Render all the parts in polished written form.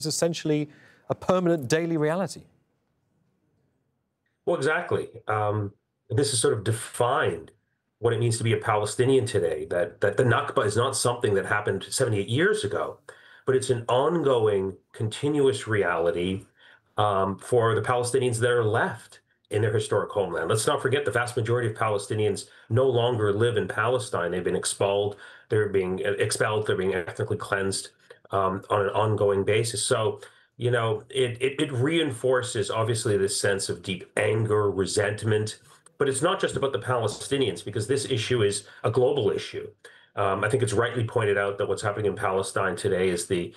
is essentially a permanent daily reality. Well, exactly. This has sort of defined what it means to be a Palestinian today, that the Nakba is not something that happened 78 years ago, but it's an ongoing, continuous reality for the Palestinians that are left in their historic homeland. Let's not forget the vast majority of Palestinians no longer live in Palestine. They've been expelled. They're being expelled. They're being ethnically cleansed on an ongoing basis. So, you know, it reinforces, obviously, this sense of deep anger, resentment. But it's not just about the Palestinians, because this issue is a global issue. I think it's rightly pointed out that what's happening in Palestine today is the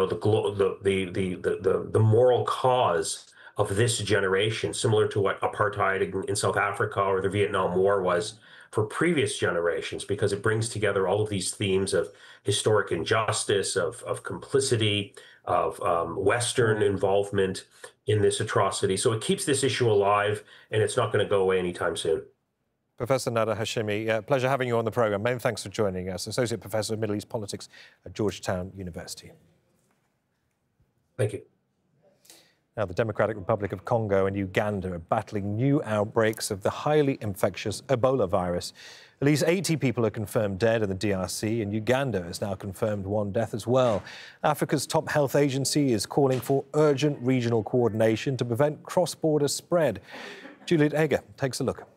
moral cause of this generation, similar to what apartheid in South Africa or the Vietnam War was for previous generations, because it brings together all of these themes of historic injustice, of complicity, of Western involvement in this atrocity. So it keeps this issue alive, and it's not going to go away anytime soon. Professor Nada Hashemi, pleasure having you on the programme. Many thanks for joining us. Associate Professor of Middle East Politics at Georgetown University. Thank you. Now, the Democratic Republic of Congo and Uganda are battling new outbreaks of the highly infectious Ebola virus. At least 80 people are confirmed dead in the DRC, and Uganda has now confirmed one death as well. Africa's top health agency is calling for urgent regional coordination to prevent cross-border spread. Juliet Egger takes a look.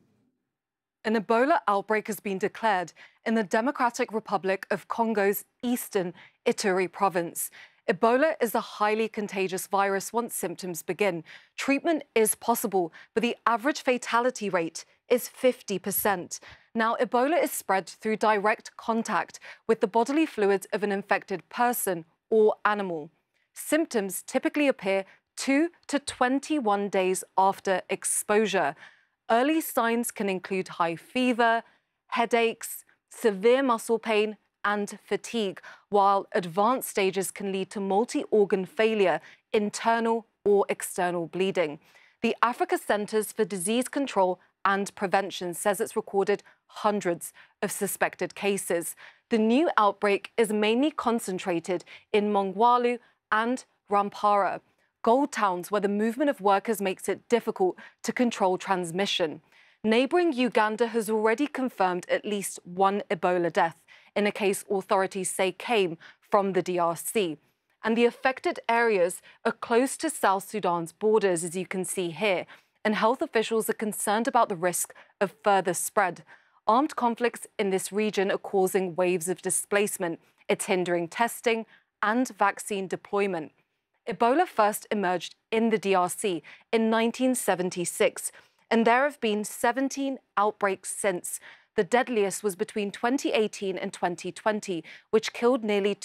An Ebola outbreak has been declared in the Democratic Republic of Congo's eastern Ituri province. Ebola is a highly contagious virus once symptoms begin. Treatment is possible, but the average fatality rate is 50%. Now, Ebola is spread through direct contact with the bodily fluids of an infected person or animal. Symptoms typically appear 2 to 21 days after exposure. Early signs can include high fever, headaches, severe muscle pain, and fatigue, while advanced stages can lead to multi-organ failure, internal or external bleeding. The Africa Centers for Disease Control and Prevention says it's recorded hundreds of suspected cases. The new outbreak is mainly concentrated in Mongwalu and Rwampara, gold towns where the movement of workers makes it difficult to control transmission. Neighbouring Uganda has already confirmed at least one Ebola death, in a case authorities say came from the DRC. And the affected areas are close to South Sudan's borders, as you can see here, and health officials are concerned about the risk of further spread. Armed conflicts in this region are causing waves of displacement. It's hindering testing and vaccine deployment. Ebola first emerged in the DRC in 1976, and there have been 17 outbreaks since. The deadliest was between 2018 and 2020, which killed nearly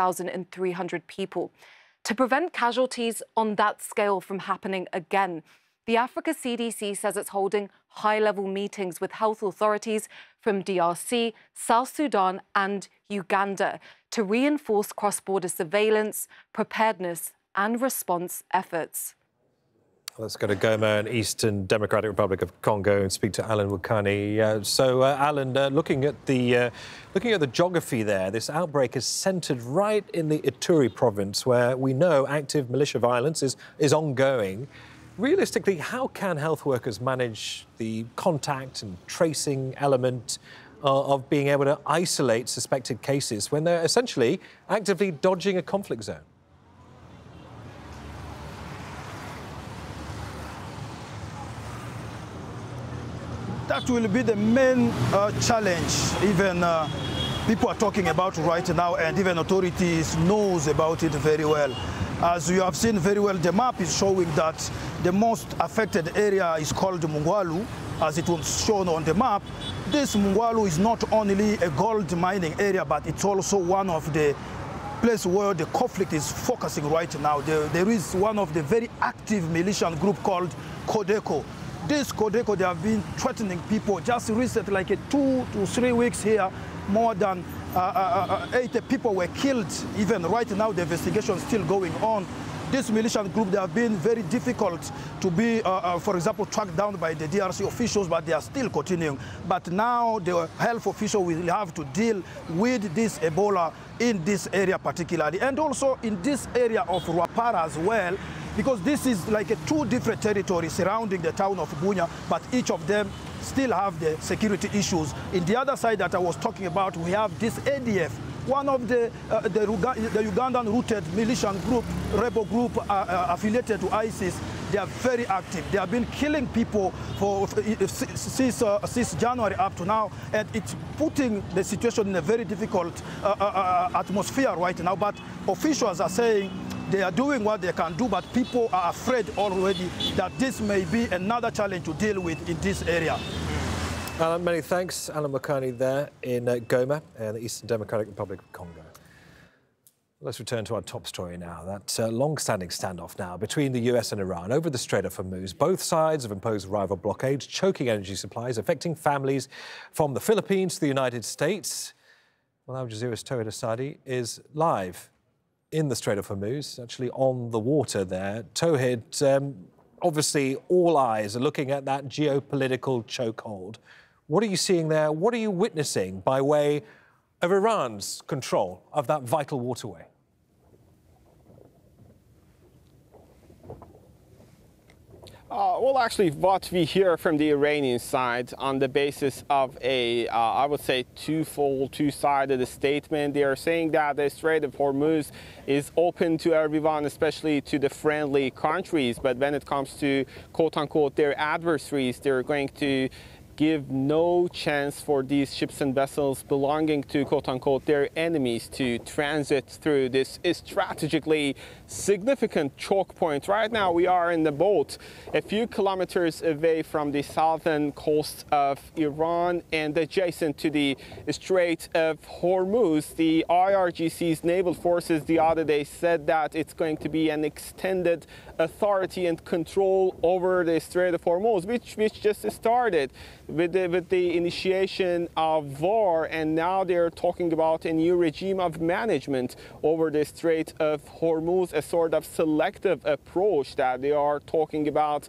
2,300 people. To prevent casualties on that scale from happening again, the Africa CDC says it's holding high-level meetings with health authorities from DRC, South Sudan and Uganda to reinforce cross-border surveillance, preparedness and response efforts. Let's go to Goma and Eastern Democratic Republic of Congo and speak to Alan Wukani. Alan, looking at the geography there, this outbreak is centred right in the Ituri province, where we know active militia violence is ongoing. Realistically, how can health workers manage the contact and tracing element of being able to isolate suspected cases when they're essentially actively dodging a conflict zone? That will be the main challenge. Even people are talking about right now, and even authorities knows about it very well. As you have seen very well, the map is showing that the most affected area is called Mongwalu, as it was shown on the map. This Mongwalu is not only a gold mining area, but it's also one of the places where the conflict is focusing right now. There is one of the very active militia group called Codeco. This Codeco, they have been threatening people just recently, like 2 to 3 weeks here. More than 80 people were killed. Even right now, the investigation is still going on. this militant group, they have been very difficult to be, for example, tracked down by the DRC officials, but they are still continuing. But now the health official will have to deal with this Ebola in this area particularly, and also in this area of Rwapara as well, because this is like two different territories surrounding the town of Bunia, but each of them still have the security issues. In the other side that I was talking about, we have this ADF, one of the Ugandan-rooted militant group, rebel group affiliated to ISIS. They are very active. They have been killing people since January up to now, and it's putting the situation in a very difficult atmosphere right now. But officials are saying they are doing what they can do, but people are afraid already that this may be another challenge to deal with in this area. Alan, many thanks. Alan Wokani there in Goma, the Eastern Democratic Republic of Congo. Let's return to our top story now. That long-standing standoff now between the US and Iran over the Strait of Hormuz. Both sides have imposed rival blockades, choking energy supplies, affecting families from the Philippines to the United States. Well, Al Jazeera's Tawhid Asadi is live in the Strait of Hormuz, actually on the water there. Tawhid, obviously all eyes are looking at that geopolitical chokehold. What are you seeing there? What are you witnessing by way of Iran's control of that vital waterway? Well, actually, what we hear from the Iranian side on the basis of a, I would say, two-sided statement, they are saying that the Strait of Hormuz is open to everyone, especially to the friendly countries. But when it comes to, quote-unquote, their adversaries, they're going to give no chance for these ships and vessels belonging to, quote-unquote, their enemies to transit through this strategically significant choke point. Right now, we are in the boat a few kilometers away from the southern coast of Iran and adjacent to the Strait of Hormuz. The IRGC's naval forces the other day said that it's going to be an extended authority and control over the Strait of Hormuz, which just started with the initiation of war, and now they're talking about a new regime of management over the Strait of Hormuz, a sort of selective approach that they are talking about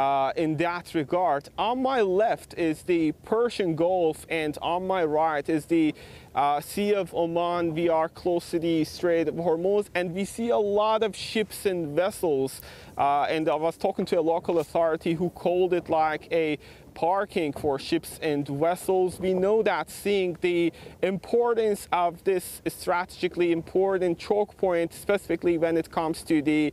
in that regard. On my left is the Persian Gulf, and on my right is the Sea of Oman. We are close to the Strait of Hormuz, and we see a lot of ships and vessels. And I was talking to a local authority who called it like a parking for ships and vessels. We know that seeing the importance of this strategically important choke point, specifically when it comes to the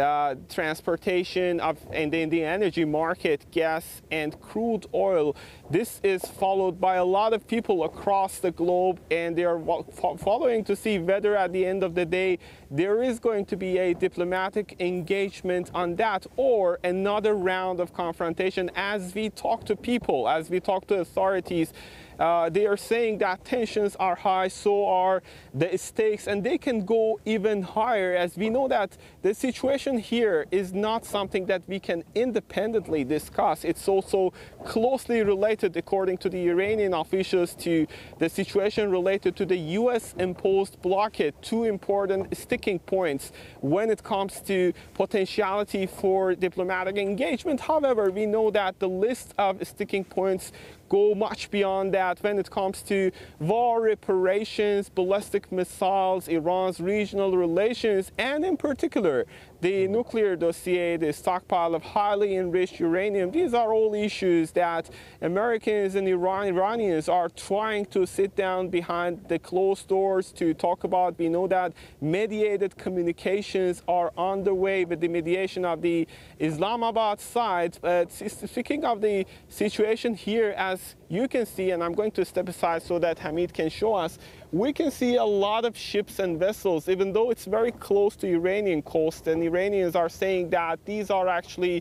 transportation of and in the energy market, gas and crude oil, this is followed by a lot of people across the globe, and they are following to see whether at the end of the day there is going to be a diplomatic engagement on that or another round of confrontation. As we talk to people, as we talk to authorities, they are saying that tensions are high, so are the stakes, and they can go even higher, as we know that the situation here is not something that we can independently discuss. It's also closely related, according to the Iranian officials, to the situation related to the US-imposed blockade, two important sticking points when it comes to potentiality for diplomatic engagement. However, we know that the list of sticking points go much beyond that when it comes to war reparations, ballistic missiles, Iran's regional relations, and in particular, the nuclear dossier, the stockpile of highly enriched uranium. These are all issues that Americans and Iranians are trying to sit down behind the closed doors to talk about. We know that mediated communications are underway with the mediation of the Islamabad side. Speaking of the situation here, as you can see, and I'm going to step aside so that Hamid can show us, we can see a lot of ships and vessels, even though it's very close to Iranian coast, and Iranians are saying that these are actually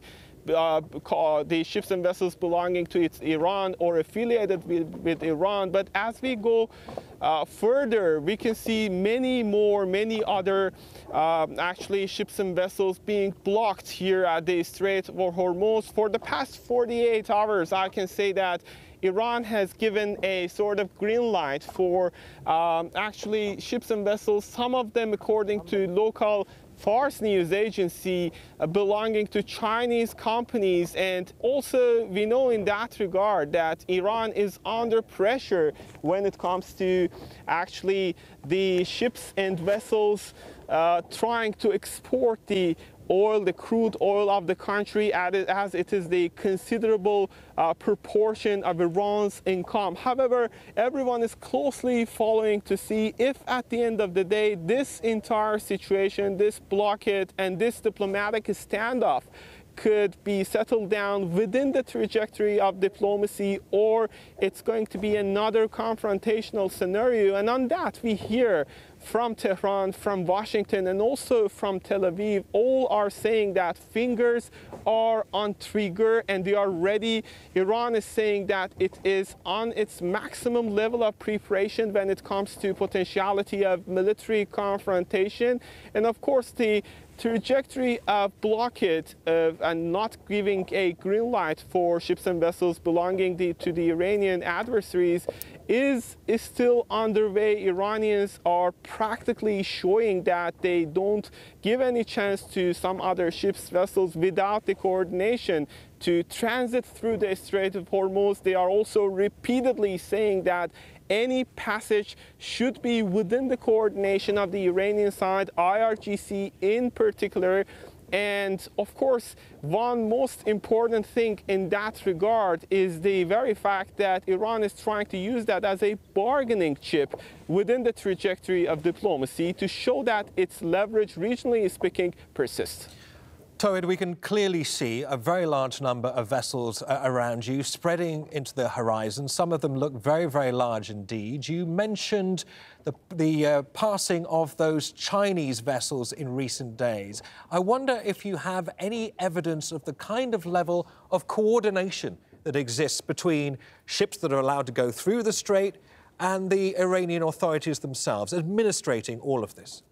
the ships and vessels belonging to Iran or affiliated with Iran. But as we go further, we can see many other actually ships and vessels being blocked here at the Strait of Hormuz. For the past 48 hours, I can say that Iran has given a sort of green light for actually ships and vessels, some of them according to local Fars news agency belonging to Chinese companies. And also we know in that regard that Iran is under pressure when it comes to actually the ships and vessels trying to export the oil, the crude oil of the country, as it is the considerable proportion of Iran's income. However, everyone is closely following to see if at the end of the day, this entire situation, this blockade and this diplomatic standoff could be settled down within the trajectory of diplomacy, or it's going to be another confrontational scenario. And on that, we hear from Tehran, from Washington, and also from Tel Aviv, all are saying that fingers are on trigger and they are ready. Iran is saying that it is on its maximum level of preparation when it comes to potentiality of military confrontation. And of course, the trajectory of blockade and not giving a green light for ships and vessels belonging to the Iranian adversaries is still underway. Iranians are practically showing that they don't give any chance to some other ships, vessels without the coordination to transit through the Strait of Hormuz. They are also repeatedly saying that any passage should be within the coordination of the Iranian side, IRGC in particular. And of course, one most important thing in that regard is the very fact that Iran is trying to use that as a bargaining chip within the trajectory of diplomacy to show that its leverage, regionally speaking, persists. Towhid, we can clearly see a very large number of vessels around you spreading into the horizon. Some of them look very, very large indeed. You mentioned the passing of those Chinese vessels in recent days. I wonder if you have any evidence of the kind of level of coordination that exists between ships that are allowed to go through the strait and the Iranian authorities themselves administrating all of this.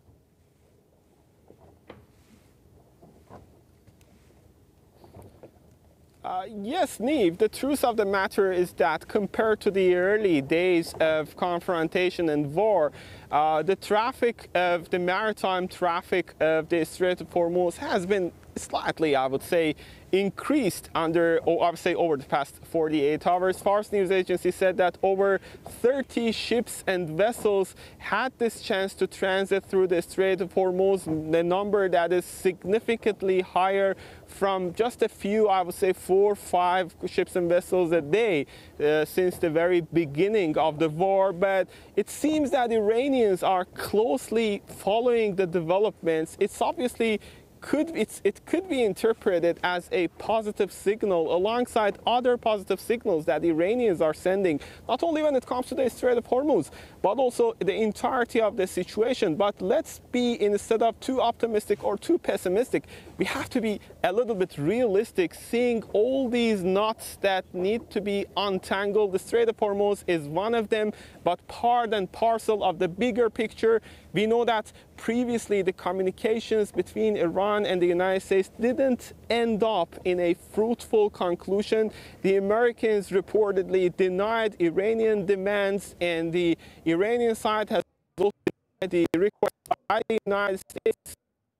Yes, Niamh, the truth of the matter is that compared to the early days of confrontation and war, the traffic of the maritime traffic of the Strait of Hormuz has been slightly, I would say, increased over the past 48 hours. Fars news agency said that over 30 ships and vessels had this chance to transit through the Strait of Hormuz, the number that is significantly higher from just a few, I would say 4 or 5 ships and vessels a day since the very beginning of the war. But it seems that Iranians are closely following the developments. It's obviously it could be interpreted as a positive signal alongside other positive signals that the Iranians are sending, not only when it comes to the Strait of Hormuz, but also the entirety of the situation. But let's be, instead of too optimistic or too pessimistic, we have to be a little bit realistic, seeing all these knots that need to be untangled. The Strait of Hormuz is one of them, but part and parcel of the bigger picture. We know that previously the communications between Iran and the United States didn't end up in a fruitful conclusion. The Americans reportedly denied Iranian demands, and the Iranian side has also denied the request by the United States.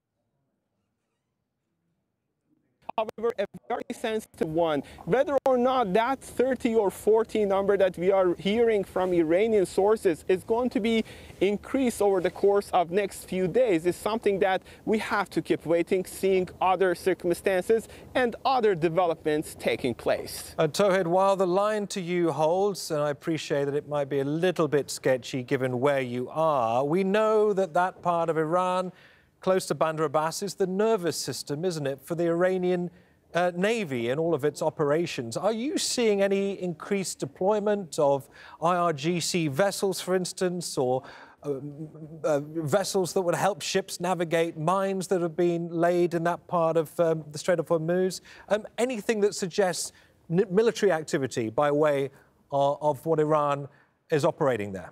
However, a very sensitive one. Whether or not that 30 or 40 number that we are hearing from Iranian sources is going to be increased over the course of next few days is something that we have to keep waiting, seeing other circumstances and other developments taking place. Towhid, while the line to you holds, and I appreciate that it might be a little bit sketchy given where you are, we know that that part of Iran close to Bandar Abbas is the nervous system, isn't it, for the Iranian Navy and all of its operations. Are you seeing any increased deployment of IRGC vessels, for instance, or vessels that would help ships navigate mines that have been laid in that part of the Strait of Hormuz? Anything that suggests military activity by way of what Iran is operating there?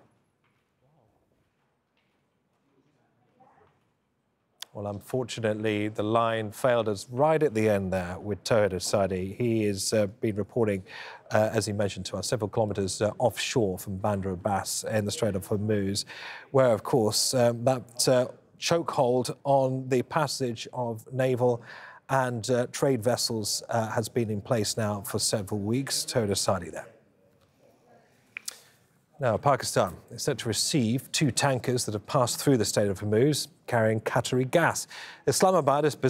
Well, unfortunately, the line failed us right at the end there with Towhid Asadi. He has been reporting, as he mentioned to us, several kilometres offshore from Bandar Abbas in the Strait of Hormuz, where, of course, that chokehold on the passage of naval and trade vessels has been in place now for several weeks. Toda Sadi there. Now, Pakistan is set to receive 2 tankers that have passed through the Strait of Hormuz carrying Qatari gas. Islamabad is